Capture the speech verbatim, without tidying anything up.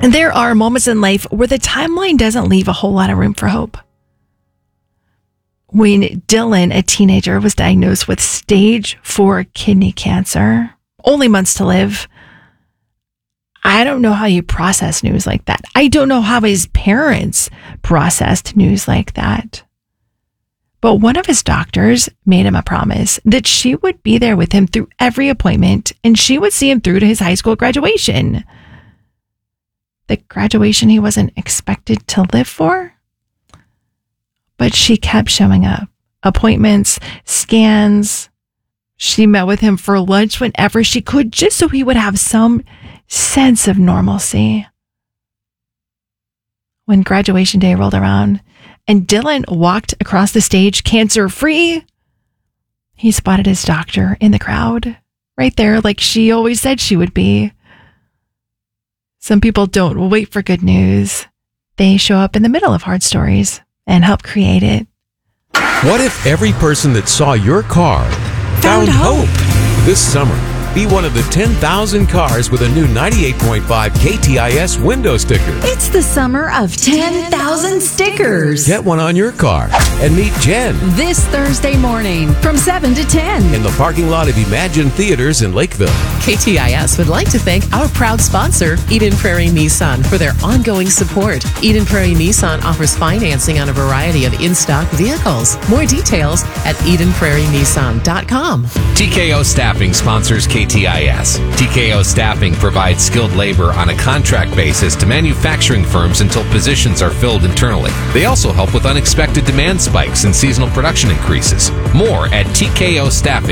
And there are moments in life where the timeline doesn't leave a whole lot of room for hope. When Dylan, a teenager, was diagnosed with stage four kidney cancer, only months to live, I don't know how you process news like that. I don't know how his parents processed news like that. But one of his doctors made him a promise that she would be there with him through every appointment and she would see him through to his high school graduation. The graduation he wasn't expected to live for. But she kept showing up. Appointments, scans. She met with him for lunch whenever she could, just so he would have some sense of normalcy. When graduation day rolled around and Dylan walked across the stage cancer-free, he spotted his doctor in the crowd, right there like she always said she would be. Some people don't wait for good news. They show up in the middle of hard stories and help create it. What if every person that saw your car found, Found hope. hope? This summer, be one of the ten thousand cars with a new ninety-eight point five K T I S window sticker. It's the summer of ten thousand stickers. Get one on your car and meet Jen This Thursday morning from seven to ten. in the parking lot of Imagine Theaters in Lakeville. K T I S would like to thank our proud sponsor, Eden Prairie Nissan, for their ongoing support. Eden Prairie Nissan offers financing on a variety of in-stock vehicles. More details at eden prairie nissan dot com. T K O Staffing sponsors K T I S. T K O Staffing provides skilled labor on a contract basis to manufacturing firms until positions are filled internally. They also help with unexpected demand spikes and seasonal production increases. More at T K O staffing